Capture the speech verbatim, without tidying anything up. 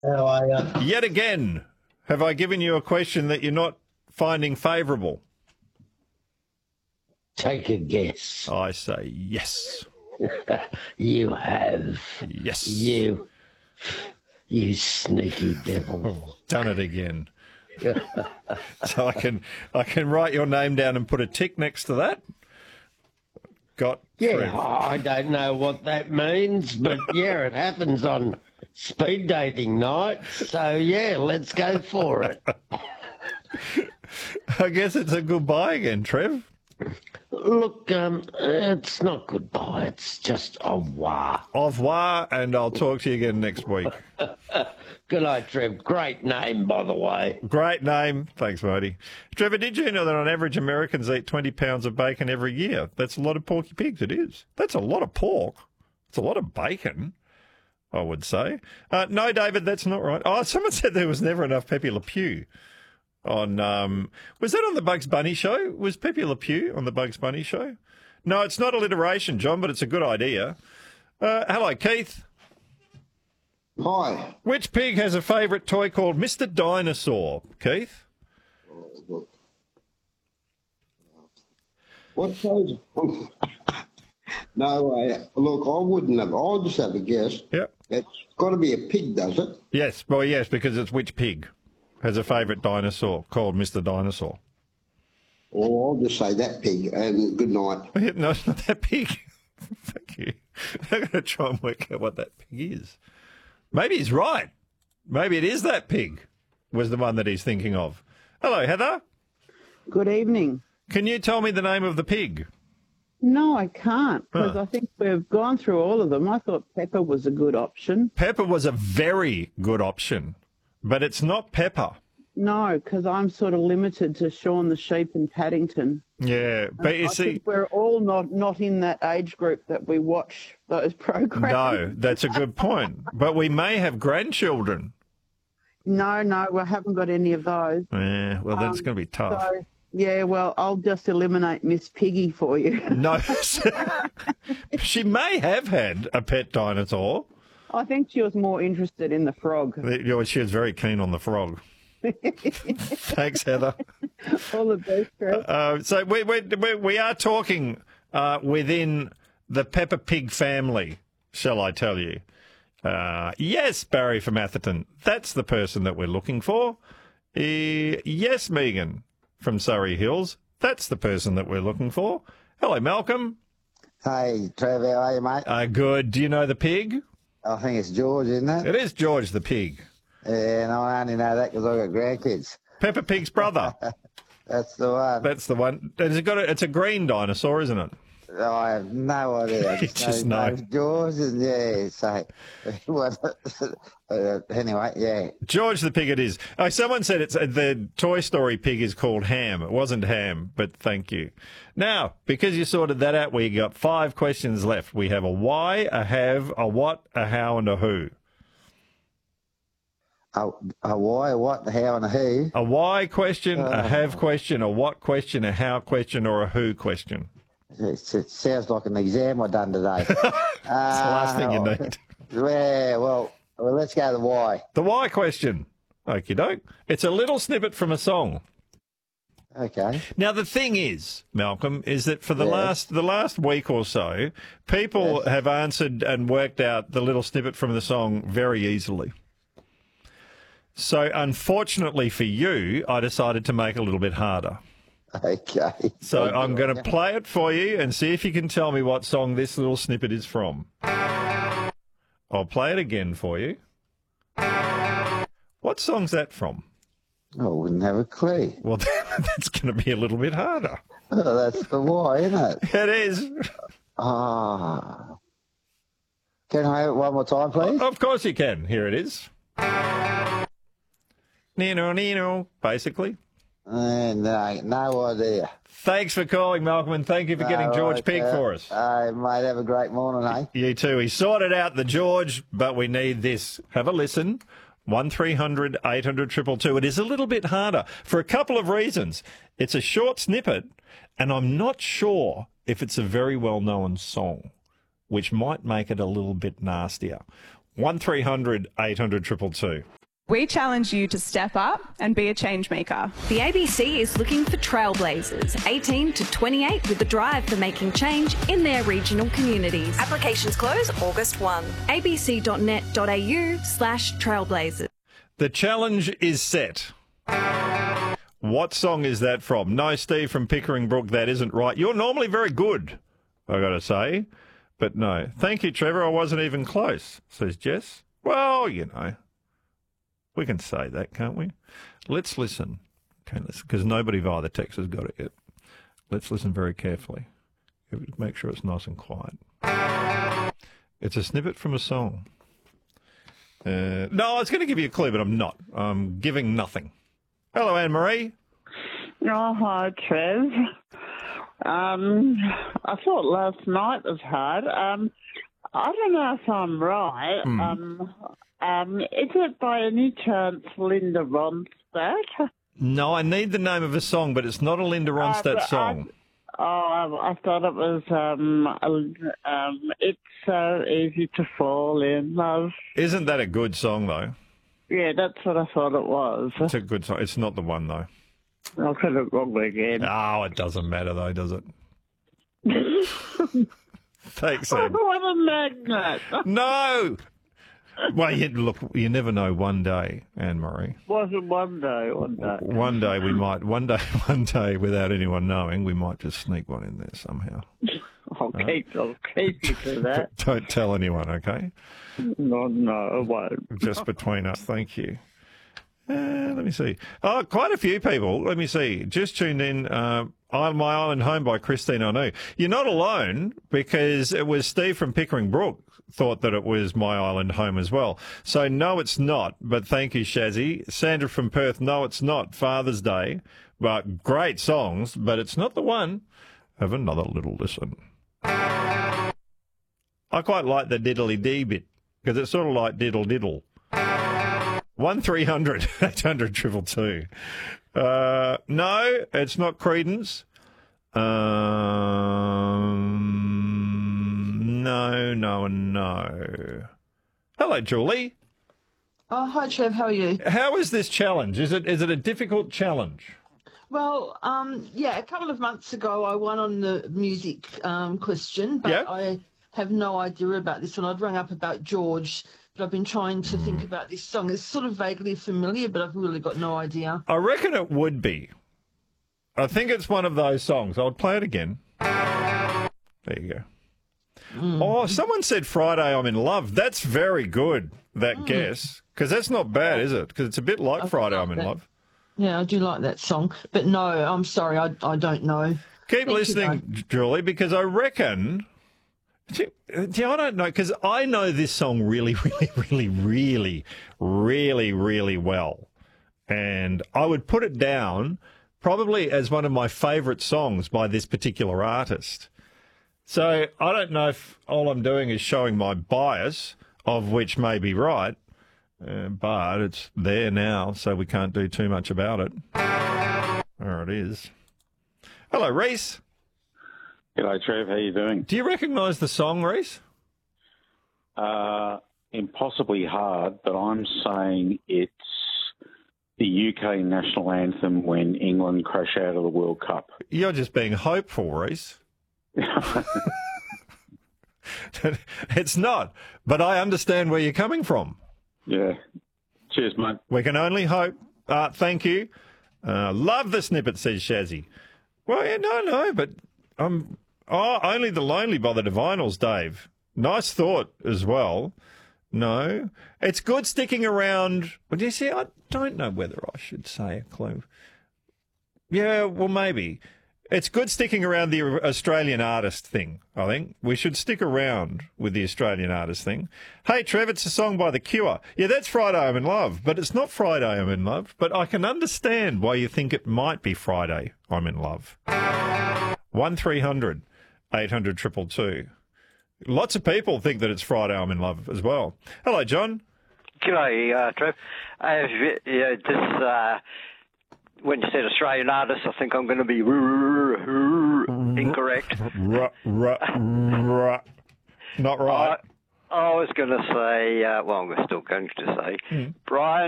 How are you? Yet again, have I given you a question that you're not finding favourable? Take a guess. I say yes. You have. Yes. You, you sneaky devil. Oh, done it again. So I can I can write your name down and put a tick next to that. Got Yeah, Trev. I don't know what that means, but yeah, it happens on speed dating night. So yeah, let's go for it. I guess it's a goodbye again, Trev. Look, um, it's not goodbye. It's just au revoir. Au revoir, and I'll talk to you again next week. Good night, Trev. Great name, by the way. Great name. Thanks, Marty. Trevor, did you know that on average Americans eat twenty pounds of bacon every year? That's a lot of porky pigs, it is. That's a lot of pork. It's a lot of bacon, I would say. Uh, no, David, that's not right. Oh, someone said there was never enough Pepe Le Pew. On um, was that on the Bugs Bunny show? Was Pepe Le Pew on the Bugs Bunny show? No, it's not alliteration, John, but it's a good idea. Uh, hello, Keith. Hi. Which pig has a favourite toy called Mister Dinosaur, Keith? What size? No way. Look, I wouldn't have. I'll just have a guess. Yep. It's got to be a pig, does it? Yes, well, yes, because it's which pig has a favourite dinosaur called Mister Dinosaur? Or I'll just say that pig, and good night. No, it's not that pig. Thank you. I'm going to try and work out what that pig is. Maybe he's right. Maybe it is that pig was the one that he's thinking of. Hello, Heather. Good evening. Can you tell me the name of the pig? No, I can't, because Huh. I think we've gone through all of them. I thought Pepper was a good option. Pepper was a very good option, but it's not Pepper. No, because I'm sort of limited to Shaun the Sheep and Paddington. Yeah, but you I see, think we're all not, not in that age group that we watch those programs. no, that's a good point. But we may have grandchildren. No, no, we haven't got any of those. Yeah, well, that's Um, going to be tough. So, yeah, well, I'll just eliminate Miss Piggy for you. No, she may have had a pet dinosaur. I think she was more interested in the frog. You know, she was very keen on the frog. Thanks, Heather. All the best, Chris. Uh, so we, we, we, we are talking uh, within the Peppa Pig family, shall I tell you. Uh, yes, Barry from Atherton. That's the person that we're looking for. Uh, yes, Megan from Surrey Hills. That's the person that we're looking for. Hello, Malcolm. Hey, Trevor, how are you, mate? Uh, good. Do you know the pig? I think it's George, isn't it? It is George the pig. Yeah, and I only know that because I've got grandkids. Peppa Pig's brother. That's the one. That's the one. It's got a, it's a green dinosaur, isn't it? I have no idea. I You just know. his name's George, and yeah, so uh, anyway, yeah. George the pig it is. Oh, someone said it's uh, the Toy Story pig is called Ham. It wasn't Ham, but thank you. Now, because you sorted that out, we got five questions left. We have a why, a have, a what, a how, and a who. A, a why, a what, a how, and a who. A why question, a Uh. have question, a what question, a how question, or a who question. It's, it sounds like an exam I done today. It's the last thing you need. Yeah, well, well, let's go to the why. The why question. Okie doke. It's a little snippet from a song. Okay. Now the thing is, Malcolm, is that for the Yes. last the last week or so, people Yes. have answered and worked out the little snippet from the song very easily. So unfortunately for you, I decided to make it a little bit harder. Okay. So I'm going to play it for you and see if you can tell me what song this little snippet is from. I'll play it again for you. What song's that from? I wouldn't have a clue. Well, that's going to be a little bit harder. Oh, that's the why, isn't it? It is. Ah. Can I have it one more time, please? Of course you can. Here it is. Nino, Nino, basically. Uh, no, no idea. Thanks for calling, Malcolm, and thank you for getting No, George right, Pig uh, for us. Hey, mate, have a great morning, eh? You too. He sorted out the George, but we need this. Have a listen. one three hundred eight hundred two two two. It is a little bit harder for a couple of reasons. It's a short snippet, and I'm not sure if it's a very well-known song, which might make it a little bit nastier. one three hundred eight hundred two two two. We challenge you to step up and be a change maker. The A B C is looking for trailblazers, eighteen to twenty-eight, with a drive for making change in their regional communities. Applications close August first. abc.net.au slash trailblazers. The challenge is set. What song is that from? No, Steve from Pickering Brook, that isn't right. You're normally very good, I got to say. But no. Thank you, Trevor. I wasn't even close, says Jess. Well, you know. We can say that, can't we? Let's listen. Okay, listen, because nobody via the text has got it yet. Let's listen very carefully. Make sure it's nice and quiet. It's a snippet from a song. Uh, no, I was going to give you a clue, but I'm not. I'm giving nothing. Hello, Anne-Marie. Oh, hi, Trev. Um, I thought last night was hard. Um, I don't know if I'm right. Mm. Um, um, is it by any chance Linda Ronstadt? No, I need the name of a song, but it's not a Linda Ronstadt Uh, song. I, oh, I, I thought it was. Um, um, it's so easy to fall in love. Isn't that a good song, though? Yeah, that's what I thought it was. It's a good song. It's not the one, though. I'll get it wrong again. Oh, it doesn't matter, though, does it? Thanks, Anne. What a magnet. No! Well, you, look, you never know. One day, Anne-Marie. Wasn't one day, one day. One day we might, one day, one day, without anyone knowing, we might just sneak one in there somehow. I'll keep, I'll keep you to that. Don't tell anyone, okay? No, no, I won't. Just between us. Thank you. Uh, let me see. Oh, quite a few people. Let me see. Just tuned in. Uh, On My Island Home by Christine Anu. You're not alone, because it was Steve from Pickering Brook thought that it was My Island Home as well. So no, it's not. But thank you, Shazzy. Sandra from Perth. No, it's not. Father's Day. But great songs, but it's not the one. Have another little listen. I quite like the diddly-dee bit, because it's sort of like diddle-diddle. one three hundred eight hundred two two two. Uh, no, it's not Creedence. Um, no, no, and no. Hello, Julie. Oh, hi, Trev. How are you? How is this challenge? Is it is it a difficult challenge? Well, um, yeah, a couple of months ago I won on the music um, question, but Yeah. I have no idea about this one. I'd rung up about George, but I've been trying to think about this song. It's sort of vaguely familiar, but I've really got no idea. I reckon it would be. I think it's one of those songs. I'll play it again. There you go. Mm. Oh, someone said Friday I'm in Love. That's very good, that Mm. guess, because that's not bad, is it? Because it's a bit like I Friday like I'm in that. Love. Yeah, I do like that song, but no, I'm sorry, I, I don't know. Keep Thank you, listening, though. Julie, because I reckon... See, see, I don't know, because I know this song really, really, really, really, really, really well. And I would put it down probably as one of my favourite songs by this particular artist. So I don't know if all I'm doing is showing my bias, of which may be right, uh, but it's there now, so we can't do too much about it. There it is. Hello, Reese. G'day, Trev. How you doing? Do you recognise the song, Reese? Uh, impossibly hard, but I'm saying it's the U K national anthem when England crash out of the World Cup. You're just being hopeful, Reese. It's not, but I understand where you're coming from. Yeah. Cheers, mate. We can only hope. Uh, thank you. Uh, love the snippet, says Shazzy. Well, yeah, no, no, but um, oh, Only the Lonely by the Divinals, Dave. Nice thought as well. No, it's good sticking around. Well, do you see? I don't know whether I should say a clue. Yeah, well, maybe. It's good sticking around the Australian artist thing, I think. We should stick around with the Australian artist thing. Hey, Trev, it's a song by The Cure. Yeah, that's Friday I'm in Love, but it's not Friday I'm in Love. But I can understand why you think it might be Friday I'm in Love. one three hundred eight hundred two two two. Lots of people think that it's Friday I'm in Love as well. Hello, John. G'day, uh, Trev. Uh, yeah, just... Uh... When you said Australian artist, I think I'm going to be incorrect. R- r- r- not right. I was going to say, uh, well, I'm still going to say, Mm. Brian.